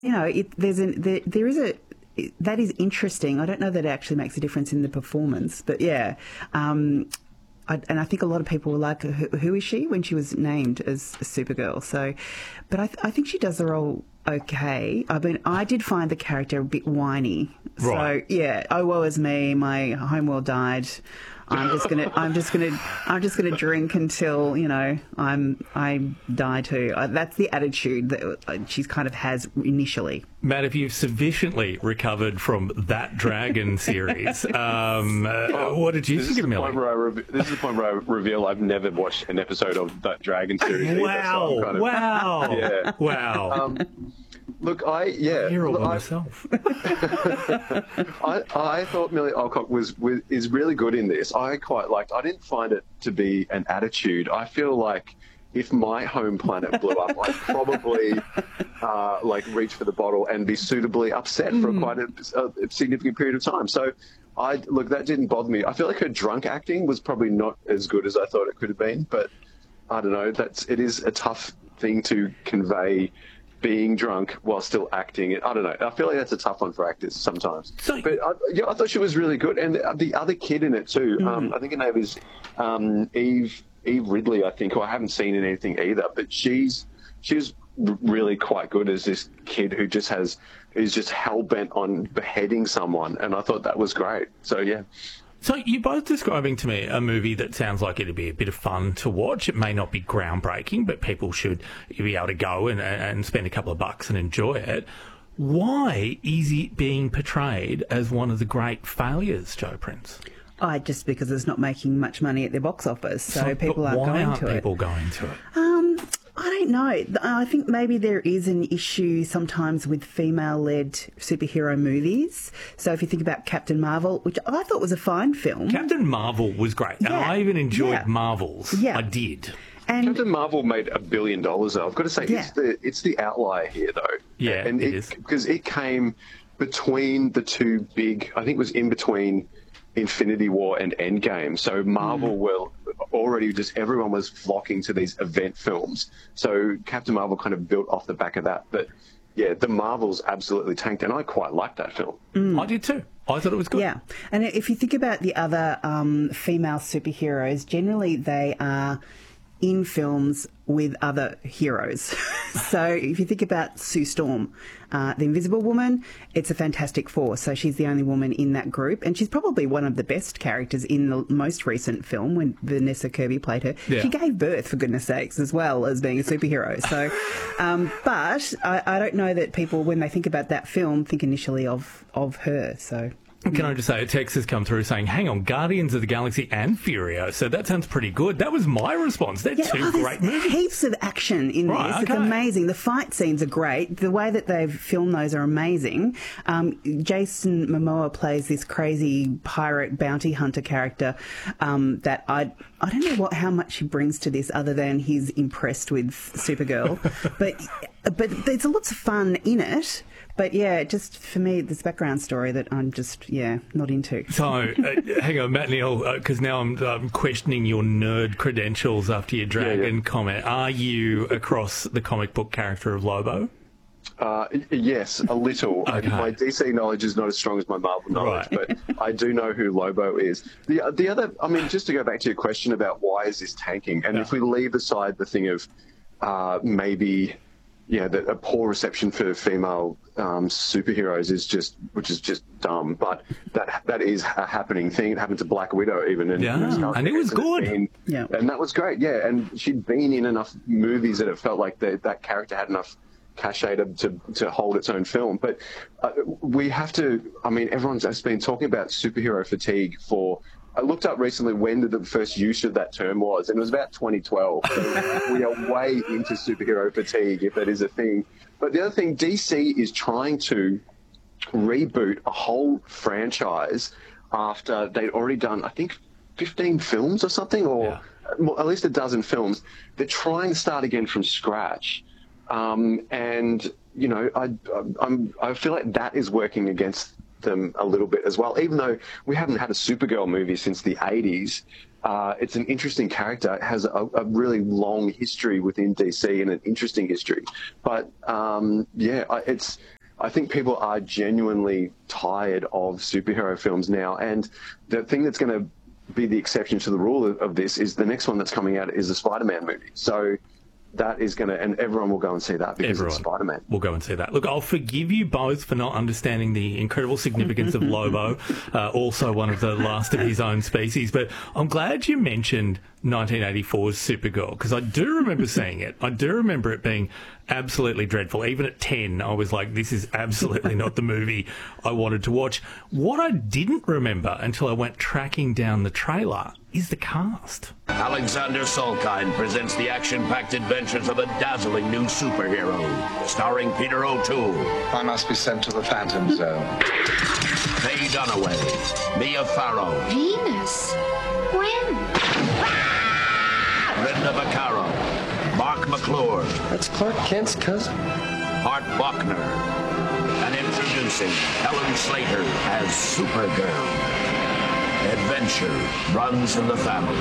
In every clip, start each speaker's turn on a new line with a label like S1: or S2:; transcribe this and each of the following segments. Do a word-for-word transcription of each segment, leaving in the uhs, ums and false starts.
S1: you know, it, there's an, there, there is a, that is interesting. I don't know that it actually makes a difference in the performance, but yeah. Um, I, and I think a lot of people were like, who, who is she, when she was named as Supergirl? So, but I, th- I think she does the role okay. I mean, I did find the character a bit whiny.
S2: Right.
S1: So yeah, oh woe is me, my homeworld died. I'm just gonna, I'm just gonna, I'm just gonna drink until, you know, I'm, I die too. Uh, that's the attitude that uh, she kind of has initially.
S2: Matt, if you've sufficiently recovered from that Dragon series, um, uh, what did you
S3: this
S2: think
S3: is
S2: of
S3: the
S2: Millie?
S3: point where I re- This is the point where I reveal I've never watched an episode of that Dragon series. either, so
S2: Wow!
S3: I'm kind of-
S2: Wow!
S3: Yeah.
S2: Wow!
S3: Um, look, I yeah.
S2: I hear all
S3: look,
S2: by
S3: I-
S2: myself.
S3: I, I thought Millie Alcock was, was is really good in this. I quite liked. I didn't find it to be an attitude. I feel like if my home planet blew up, I'd probably uh, like reach for the bottle and be suitably upset for quite a, a significant period of time. So, I look, that didn't bother me. I feel like her drunk acting was probably not as good as I thought it could have been. But I don't know. That's it is a tough thing to convey. Being drunk while still acting it. I don't know. I feel like that's a tough one for actors sometimes.
S2: So-
S3: but I, yeah, I thought she was really good, and the, the other kid in it too.
S1: Mm.
S3: Um, I think her name is um, Eve Eve Ridley. I think, who I haven't seen in anything either. But she's she's r- really quite good as this kid who just has is just hell bent on beheading someone, and I thought that was great. So yeah.
S2: So you're both describing to me a movie that sounds like it'd be a bit of fun to watch. It may not be groundbreaking, but people should be able to go and, and spend a couple of bucks and enjoy it. Why is it being portrayed as one of the great failures, Joe Prince?
S1: I just because it's not making much money at the box office, so,
S2: So,
S1: people
S2: but
S1: aren't
S2: why
S1: going
S2: aren't
S1: to
S2: people
S1: it.
S2: going to it?
S1: Um, I don't know. I think maybe there is an issue sometimes with female-led superhero movies. So if you think about Captain Marvel, which I thought was a fine film,
S2: Captain Marvel was great, and
S1: Yeah,
S2: I even enjoyed
S1: yeah.
S2: Marvels.
S1: Yeah.
S2: I did.
S1: and
S3: Captain Marvel made a billion dollars. Though. I've got to say,
S1: Yeah.
S3: it's the it's the outlier here, though.
S2: Yeah,
S3: and
S2: it
S3: it
S2: is.
S3: because it came between the two big. I think it was in between Infinity War and Endgame. So Marvel
S1: Mm.
S3: were already just everyone was flocking to these event films. So Captain Marvel kind of built off the back of that. But yeah, the Marvels absolutely tanked, and I quite liked that film.
S2: I did too. I thought it was good.
S1: Yeah, and if you think about the other um, female superheroes, generally they are in films with other heroes. So if you think about Sue Storm, uh, the Invisible Woman, it's a Fantastic Four. So she's the only woman in that group, and she's probably one of the best characters in the most recent film when Vanessa Kirby played her.
S2: Yeah.
S1: She gave birth, for goodness sakes, as well as being a superhero. So, um, but I, I don't know that people, when they think about that film, think initially of of her. So.
S2: Can I just say, a text has come through saying, hang on, Guardians of the Galaxy and Furio. So that sounds pretty good. That was my response. They're two
S1: oh, there's
S2: great movies.
S1: heaps of action in
S2: Right,
S1: this. It's
S2: okay.
S1: amazing. The fight scenes are great. The way that they've filmed those are amazing. Um, Jason Momoa plays this crazy pirate bounty hunter character um, that I I don't know what how much he brings to this other than he's impressed with Supergirl. but but there's lots of fun in it. But yeah, just for me, this background story that I'm just, yeah, not into.
S2: So, uh, hang on, Matt Neal, because now I'm um, questioning your nerd credentials after your Dragon
S3: Yeah, yeah.
S2: comment. Are you across the comic book character of Lobo?
S3: Uh, yes, a little.
S2: Okay.
S3: My D C knowledge is not as strong as my Marvel knowledge,
S2: Right.
S3: but I do know who Lobo is. The the other, I mean, just to go back to your question about why is this tanking, and
S2: Yeah.
S3: if we leave aside the thing of uh, maybe, yeah, the, a poor reception for female um, superheroes is just, which is just dumb, but that that is a happening thing. It happened to Black Widow even, and,
S2: Yeah,
S3: Scarlett
S2: and it was
S3: Johansson had
S2: good.
S3: been-
S1: Yeah.
S3: and that was great. Yeah, and she'd been in enough movies that it felt like the, that character had enough cachet to, to, to hold its own film. But uh, we have to, I mean, everyone's just been talking about superhero fatigue for, I looked up recently when the first use of that term was, and it was about twenty twelve. So we are way into superhero fatigue, if that is a thing. But the other thing, D C is trying to reboot a whole franchise after they'd already done, I think, fifteen films or something, or well, at least a dozen films. They're trying to start again from scratch. Um, and, you know, I, I'm, I feel like that is working against them a little bit as well. Even though we haven't had a Supergirl movie since the eighties, Uh, it's an interesting character. It has a, a really long history within D C and an interesting history. But um, yeah, I, it's. I think people are genuinely tired of superhero films now, and the thing that's going to be the exception to the rule of, of this is the next one that's coming out is a Spider-Man movie. So that is going to, and everyone will go and see that because
S2: Everyone
S3: it's Spider-Man.
S2: We'll go and see that. Look, I'll forgive you both for not understanding the incredible significance of Lobo, uh, also one of the last of his own species, but I'm glad you mentioned nineteen eighty-four's Supergirl, because I do remember seeing it. I do remember it being absolutely dreadful. Even at ten, I was like, this is absolutely not the movie I wanted to watch. What I didn't remember until I went tracking down the trailer is the cast.
S4: Alexander Salkind presents the action-packed adventures of a dazzling new superhero, starring Peter O'Toole.
S5: I must be sent to the Phantom Zone.
S4: Faye Dunaway, Mia Farrow,
S6: Venus? When?
S4: Brenda Vaccaro, Mark McClure,
S5: That's Clark Kent's cousin.
S4: Art Buckner, and introducing Helen Slater as Supergirl. Adventure runs in the family.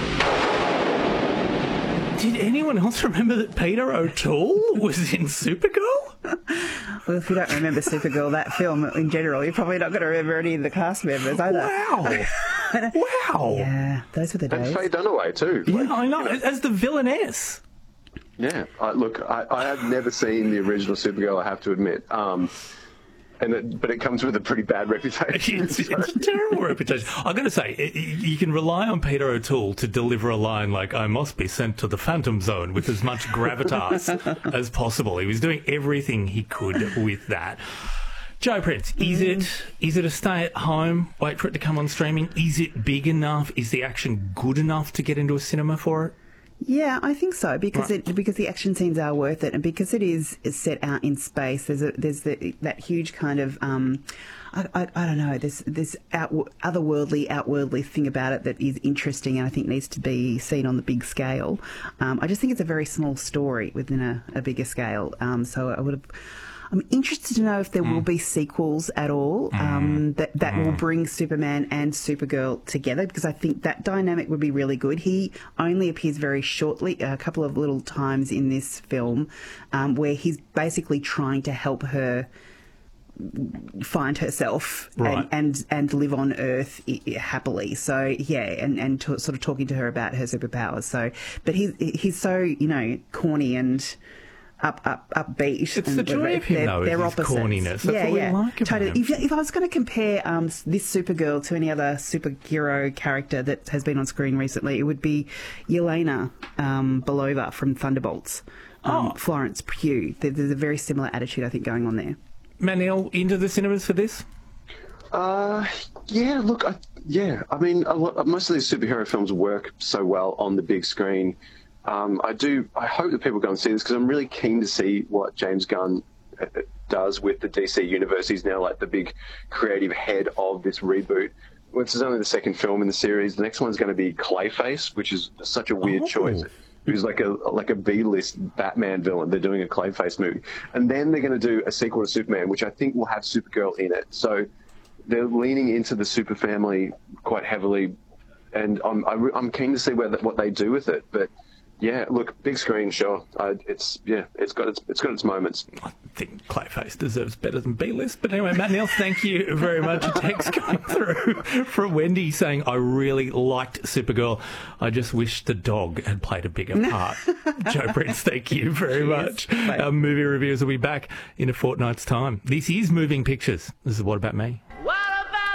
S2: Did anyone else remember that Peter O'Toole was in Supergirl?
S1: Well, if you don't remember Supergirl, that film in general, you're probably not going to remember any of the cast members either.
S2: Wow. Wow.
S1: Yeah, those were the
S3: And
S1: days.
S3: Faye Dunaway too.
S2: Yeah,
S3: Like,
S2: I know,
S3: you know,
S2: as the villainess.
S3: Yeah, I, look, I, I have never seen the original Supergirl, I have to admit. Um, and it, but it comes with a pretty bad reputation.
S2: It's, it's a terrible reputation. I'm going to say, it, you can rely on Peter O'Toole to deliver a line like, I must be sent to the Phantom Zone with as much gravitas as possible. He was doing everything he could with that. Joe Prince, is it is it a stay at home, wait for it to come on streaming? Is it big enough? Is the action good enough to get into a cinema for it?
S1: Yeah, I think so because
S2: Right.
S1: it because the action scenes are worth it, and because it is, is set out in space. There's a there's the, that huge kind of um, I, I, I don't know. There's this out, otherworldly, outwardly thing about it that is interesting, and I think needs to be seen on the big scale. Um, I just think it's a very small story within a, a bigger scale. Um, so I would have. I'm interested to know if there will be sequels at all um, that that will bring Superman and Supergirl together, because I think that dynamic would be really good. He only appears very shortly, a couple of little times in this film, um, where he's basically trying to help her find herself
S2: Right.
S1: and, and and live on Earth i- i- happily. So yeah, and and to, sort of talking to her about her superpowers. So, but he's he's so you know corny and. Up, up, upbeat.
S2: It's
S1: and
S2: the joy of him,
S1: they're,
S2: though, is
S1: they're
S2: his
S1: opposites.
S2: corniness. That's
S1: yeah,
S2: what we
S1: yeah.
S2: like about
S1: totally.
S2: him.
S1: If, if I was going to compare um, this Supergirl to any other superhero character that has been on screen recently, it would be Yelena um, Belova from Thunderbolts. Um,
S2: Oh.
S1: Florence Pugh. There, there's a very similar attitude, I think, going on there.
S2: Manil, into the cinemas for this?
S3: Uh, yeah, look, I, yeah. I mean, a lot, most of these superhero films work so well on the big screen. Um, I do. I hope that people go and see this because I'm really keen to see what James Gunn uh, does with the D C universe. He's now like the big creative head of this reboot. This is only the second film in the series. The next one's going to be Clayface, which is such a weird
S2: Oh.
S3: choice. Who's like a like a B-list Batman villain. They're doing a Clayface movie, and then they're going to do a sequel to Superman, which I think will have Supergirl in it. So they're leaning into the super family quite heavily, and I'm I, I'm keen to see where what they do with it. But yeah, look, big screen, sure. I, it's yeah, it's got its it's got its moments.
S2: I think Clayface deserves better than B-list. But anyway, Matt Neal, thank you very much. A text coming through from Wendy saying, I really liked Supergirl. I just wish the dog had played a bigger part. Joe Prince, thank you very much.
S1: Bye.
S2: Our movie reviewers will be back in a fortnight's time. This is Moving Pictures. This is What About Me?